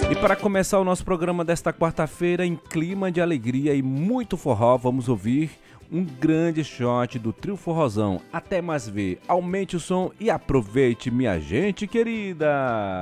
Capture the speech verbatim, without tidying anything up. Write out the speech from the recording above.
E para começar o nosso programa desta quarta-feira, em clima de alegria e muito forró, vamos ouvir um grande shot do Trio Forrozão. Até mais ver, aumente o som e aproveite, minha gente querida!